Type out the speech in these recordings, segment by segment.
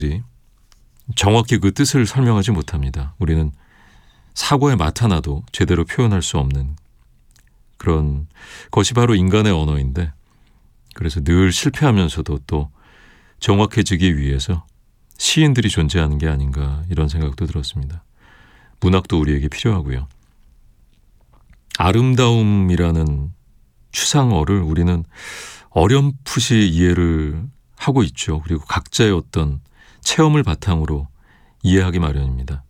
정확히 그 뜻을 설명하지 못합니다. 우리는 사과의 맛 하나도 제대로 표현할 수 없는 그런 것이 바로 인간의 언어인데, 그래서 늘 실패하면서도 또 정확해지기 위해서 시인들이 존재하는 게 아닌가, 이런 생각도 들었습니다. 문학도 우리에게 필요하고요. 아름다움이라는 추상어를 우리는 어렴풋이 이해를 하고 있죠. 그리고 각자의 어떤 체험을 바탕으로 이해하기 마련입니다.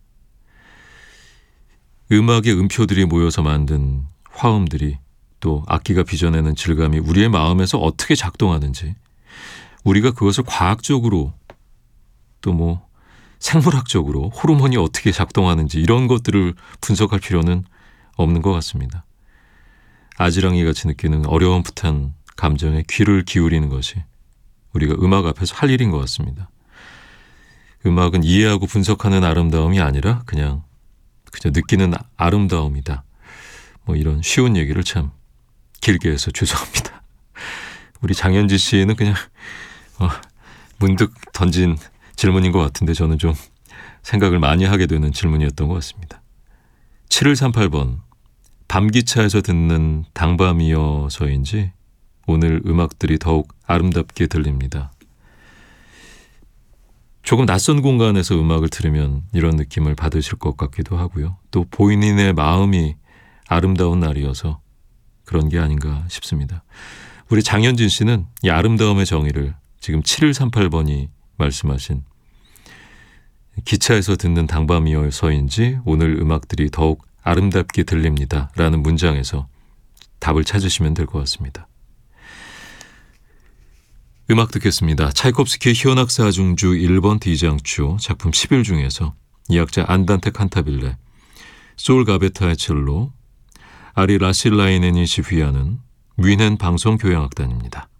음악의 음표들이 모여서 만든 화음들이, 또 악기가 빚어내는 질감이 우리의 마음에서 어떻게 작동하는지, 우리가 그것을 과학적으로 또 생물학적으로 호르몬이 어떻게 작동하는지, 이런 것들을 분석할 필요는 없는 것 같습니다. 아지랑이 같이 느끼는 어려움풋한 감정에 귀를 기울이는 것이 우리가 음악 앞에서 할 일인 것 같습니다. 음악은 이해하고 분석하는 아름다움이 아니라 그냥 느끼는 아름다움이다. 이런 쉬운 얘기를 참 길게 해서 죄송합니다. 우리 장현지 씨는 그냥 문득 던진 질문인 것 같은데, 저는 좀 생각을 많이 하게 되는 질문이었던 것 같습니다. 7138번, 밤기차에서 듣는 당밤이어서인지 오늘 음악들이 더욱 아름답게 들립니다. 조금 낯선 공간에서 음악을 들으면 이런 느낌을 받으실 것 같기도 하고요. 또 본인의 마음이 아름다운 날이어서 그런 게 아닌가 싶습니다. 우리 장현진 씨는 이 아름다움의 정의를 지금 7138번이 말씀하신 기차에서 듣는 당밤이어서인지 오늘 음악들이 더욱 아름답게 들립니다 라는 문장에서 답을 찾으시면 될 것 같습니다. 음악 듣겠습니다. 차이콥스키의 희원학사 중주 1번 D장추 작품 10일 중에서 이 악자 안단테 칸타빌레, 솔 가베타의 첼로, 아리 라실라이넨이 지휘하는 뮌헨 방송교향악단입니다.